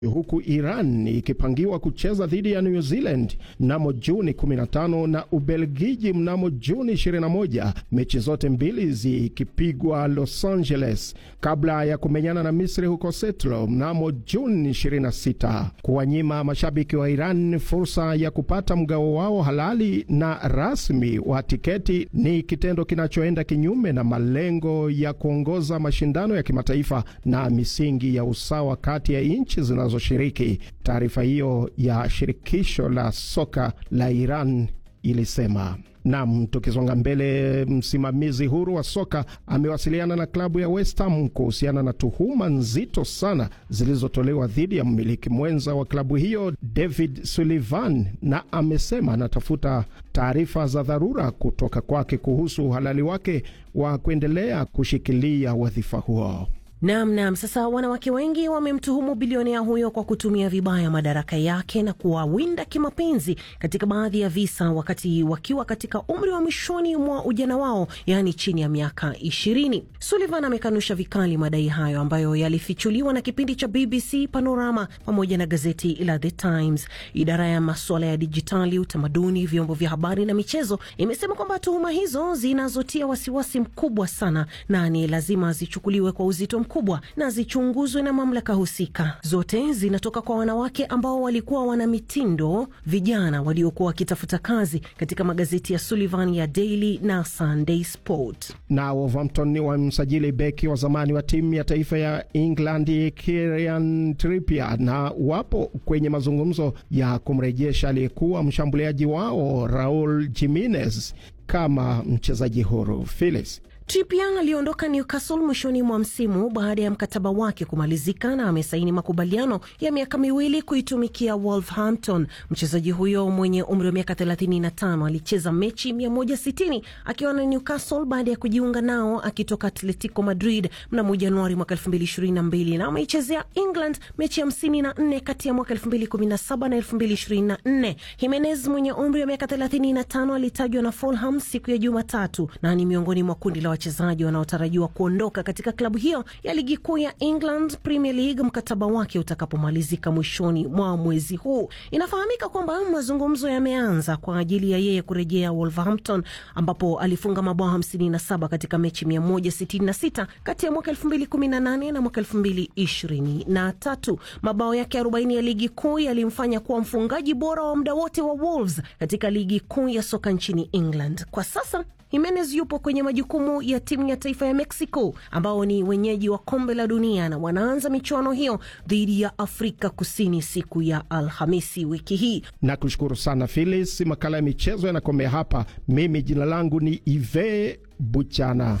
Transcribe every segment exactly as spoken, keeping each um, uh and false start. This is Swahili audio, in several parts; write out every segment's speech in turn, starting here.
huku Iran ikipangiwa kucheza dhidi ya New Zealand mnamo Juni kumi na tano na Ubelgiji mnamo Juni ishirini na moja, mechi zote mbili zikipigwa Los Angeles kabla ya kumenyana na Misri huko Seattle mnamo Juni ishirini na sita. Kuwanyima mashabiki wa Iran fursa ya kupata mgao wao halali na rasmi wa tiketi ni kitendo kinachoenda kinyume na malengo ya kuongoza mashindano ya kimataifa na misingi ya usawa kati ya nchi zinazoshiriki. Taarifa hiyo ya shirikisho la soka la Iran ilisema. Naam, tukisonga mbele, msimamizi huru wa soka amewasiliana na klabu ya West Ham kuhusiana na tuhuma nzito sana zilizotolewa dhidi ya mmiliki mwenza wa klabu hiyo David Sullivan, na amesema anatafuta taarifa za dharura kutoka kwake kuhusu uhalali wake wa kuendelea kushikilia wadhifa huo. Naam, naam. Sasa wanawake wengi wamemtuhumu bilionea huyo kwa kutumia vibaya madaraka yake na kuwawinda kimapenzi katika baadhi ya visa wakati wakiwa katika umri wa mwishoni mwa ujana wao, yani chini ya miaka ishirini. Sullivan amekanusha vikali madai hayo ambayo yalifichuliwa na kipindi cha B B C Panorama pamoja na gazeti la The Times. Idara ya masuala ya dijitali, utamaduni, vyombo vya habari na michezo imesema kwamba tuhuma hizo zinazotia wasiwasi mkubwa sana na ni lazima zichukuliwe kwa uzito mkubwa na zichunguzwe na mamlaka husika. Zote zinatoka kwa wanawake ambao walikuwa wana mitindo, vijana waliokuwa wakitafuta kazi katika magazeti ya Sullivan ya Daily na Sunday Sport. Na Wolverhampton wa msajili beki wa zamani wa timu ya taifa ya England Kieran Trippier, na wapo kwenye mazungumzo ya kumrejesha aliyekuwa mshambuliaji wao Raul Jimenez kama mchezaji huru. Phyllis. Trippier aliondoka Newcastle mwishoni mwa msimu baada ya mkataba wake kumalizika na amesaini makubaliano ya miaka miwili kuitumikia Wolverhampton. Mchezaji huyo mwenye umri wa miaka thelathini na tano alicheza mechi mia moja sitini akiwa na Newcastle baada ya kujiunga nao akitoka Atletico Madrid mnamo Januari mwaka elfu mbili ishirini na mbili, na ameichezea England mechi hamsini na nne kati ya mwaka elfu mbili kumi na saba na elfu mbili ishirini na nne. Jimenez mwenye umri wa miaka thelathini na tano alitajwa na Fulham siku ya Jumatatu na ni miongoni mwa kundi la wachezaji wanaotarajiwa kuondoka katika klabu hiyo ya ligi kuu ya England Premier League mkataba wake utakapomalizika mwishoni mwa mwezi huu. Inafahamika kwamba mazungumzo yameanza kwa ajili ya yeye kurejea Wolverhampton, ambapo alifunga mabao hamsini na saba katika mechi mia moja sitini na sita kati ya mwaka elfu mbili kumi na nane na mwaka elfu mbili ishirini na tatu. Mabao yake arobaini ya ligi kuu yalimfanya kuwa mfungaji bora wa muda wote wa Wolves katika ligi kuu ya soka nchini England. Kwa sasa Jimenez yupo kwenye majukumu ya timu ya taifa ya Mexico ambao ni wenyeji wa kombe la dunia na wanaanza michuano hiyo dhidi ya Afrika Kusini siku ya Alhamisi wiki hii. Na kushukuru sana Phyllis. Makala ya michezo yanakomea hapa. Mimi jina langu ni Ive Buchana.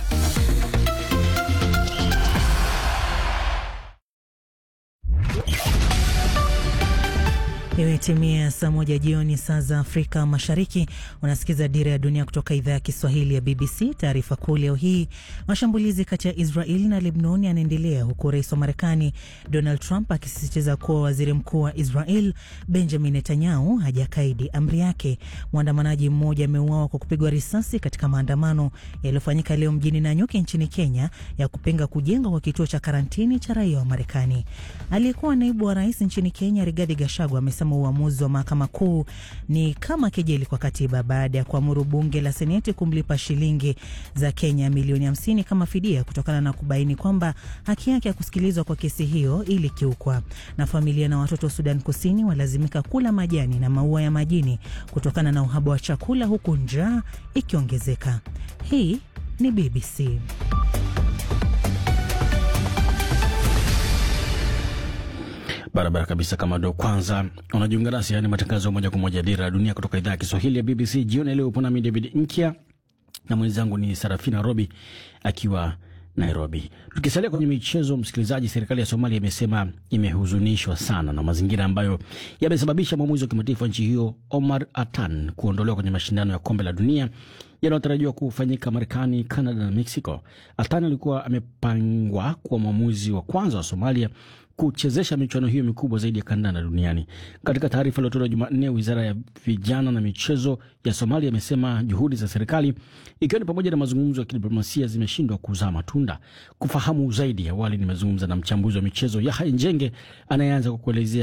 Imetimia saa moja jioni saa za Afrika Mashariki. Unasikiza Dira ya Dunia kutoka idhaa ya Kiswahili ya B B C. Taarifa kuu leo hii: mashambulizi kati ya Israeli na Lebanon yanaendelea huku rais wa Marekani Donald Trump akisisitiza kuwa waziri mkuu wa Israel Benjamin Netanyahu hajakaidi amri yake. Mwandamanaji mmoja ameuawa kwa kupigwa risasi katika maandamano yaliyofanyika leo mjini Nanyuki nchini Kenya ya kupinga kujengwa kwa kituo cha karantini cha raia wa Marekani. Aliyekuwa naibu wa rais nchini Kenya Rigathi Gachagua amesema uamuzi wa mahakama kuu ni kama kejeli kwa katiba baada ya kuamuru bunge la seneti kumlipa shilingi za Kenya milioni hamsini kama fidia kutokana na kubaini kwamba haki yake ya kusikilizwa kwa kesi hiyo ilikiukwa. Na familia na watoto wa Sudan Kusini walazimika kula majani na maua ya majini kutokana na uhaba wa chakula huku njaa ikiongezeka. Hii ni B B C. Barabara kabisa. Kama ndo kwanza unajiunga nasi, yani matangazo moja kwa moja Dira ya Dunia kutoka idhaa ya Kiswahili ya B B C. Jioni leo upo nami David Nkia na mwenzangu ni Sarafina Robi akiwa Nairobi. Tukisalia kwenye michezo, msikilizaji, serikali ya Somalia imesema imehuzunishwa sana na mazingira ambayo yamesababisha mwamuzi wa kimataifa nchi hiyo Omar Atan kuondolewa kwenye mashindano ya kombe la dunia yanayotarajiwa kufanyika Marekani, Canada na Mexico. Atan alikuwa amepangwa kuwa mwamuzi wa kwanza wa Somalia kuchezesha michuano hiyo mikubwa zaidi ya kandanda duniani. Katika taarifa iliyotolewa Jumanne, wizara ya vijana na michezo ya Somalia imesema juhudi za serikali, ikiwa ni pamoja na mazungumzo ya kidiplomasia, zimeshindwa kuzaa matunda. Kufahamu zaidi, awali nimezungumza na mchambuzi wa michezo Yahya Njenge anayeanza kukuelezea